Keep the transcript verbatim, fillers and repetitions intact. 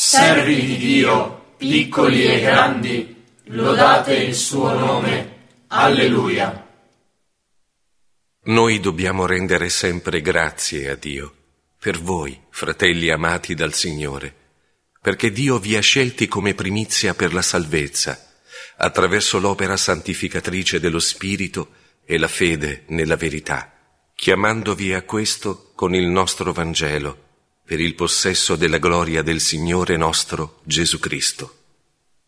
servi di Dio, piccoli e grandi, lodate il suo nome. Alleluia. Noi dobbiamo rendere sempre grazie a Dio, per voi, fratelli amati dal Signore, perché Dio vi ha scelti come primizia per la salvezza, attraverso l'opera santificatrice dello Spirito e la fede nella verità, chiamandovi a questo con il nostro Vangelo, per il possesso della gloria del Signore nostro Gesù Cristo.